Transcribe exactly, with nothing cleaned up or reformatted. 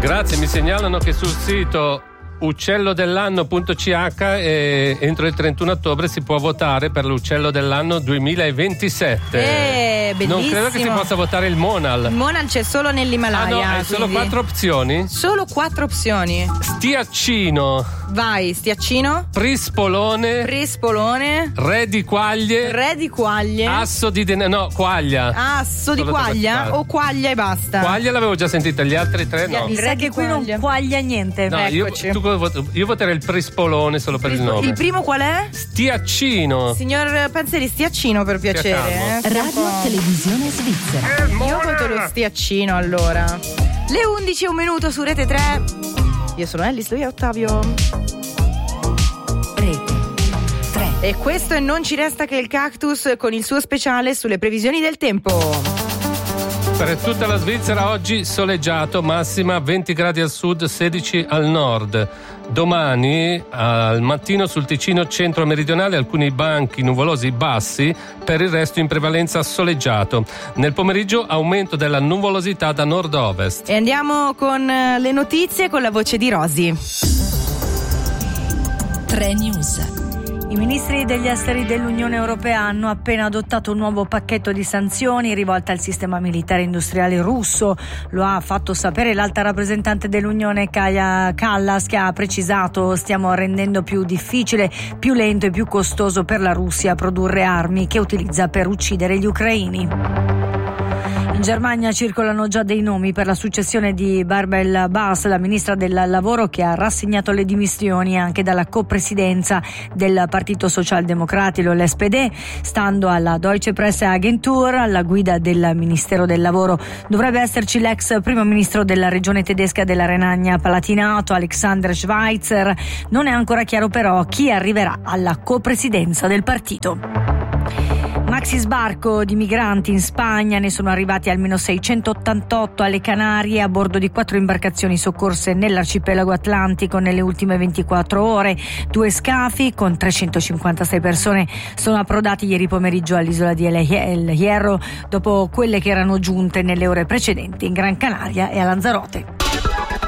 Grazie, mi segnalano che sul sito uccello dell'anno punto c h eh, entro il trentuno ottobre si può votare per l'uccello dell'anno duemilaventisette. Eh, bellissimo. Non credo che si possa votare il Monal. Il Monal c'è solo nell'Himalaya. Ah no, hai solo quindi... quattro opzioni? Solo quattro opzioni. Stiaccino. Vai, stiaccino. Prispolone. Prispolone. Re di quaglie. Re di quaglie. Asso di denaro. No, quaglia. Asso di Solo quaglia o quaglia e basta? Quaglia l'avevo già sentita, gli altri tre no. Il re che qui non quaglia niente. No, io, tu, io voterei il prispolone solo per il nome. Il primo qual è? Stiaccino. Signor Panzeri, stiaccino per piacere. Eh? Radio Televisione Svizzera. Io voto lo stiaccino allora. Le undici e un minuto su Rete tre. Io sono Ellis, lui è Ottavio. Rete tre. E questo è Non ci resta che il cactus con il suo speciale sulle previsioni del tempo. Per tutta la Svizzera oggi soleggiato, massima venti gradi al sud, sedici al nord. Domani al mattino sul Ticino centro-meridionale alcuni banchi nuvolosi bassi, per il resto in prevalenza soleggiato. Nel pomeriggio aumento della nuvolosità da nord-ovest. E andiamo con le notizie con la voce di Rosi. tre News. I ministri degli esteri dell'Unione Europea hanno appena adottato un nuovo pacchetto di sanzioni rivolte al sistema militare industriale russo. Lo ha fatto sapere l'alta rappresentante dell'Unione Kaja Kallas, che ha precisato: stiamo rendendo più difficile, più lento e più costoso per la Russia produrre armi che utilizza per uccidere gli ucraini. In Germania circolano già dei nomi per la successione di Bärbel Bas, la ministra del lavoro, che ha rassegnato le dimissioni anche dalla copresidenza del Partito Socialdemocratico, l'S P D. Stando alla Deutsche Presseagentur, alla guida del Ministero del Lavoro dovrebbe esserci l'ex primo ministro della regione tedesca della Renania-Palatinato, Alexander Schweitzer. Non è ancora chiaro però chi arriverà alla copresidenza del partito. Maxi sbarco di migranti in Spagna, ne sono arrivati almeno seicentottantotto alle Canarie a bordo di quattro imbarcazioni soccorse nell'arcipelago atlantico nelle ultime ventiquattro ore. Due scafi con trecentocinquantasei persone sono approdati ieri pomeriggio all'isola di El Hierro dopo quelle che erano giunte nelle ore precedenti in Gran Canaria e a Lanzarote.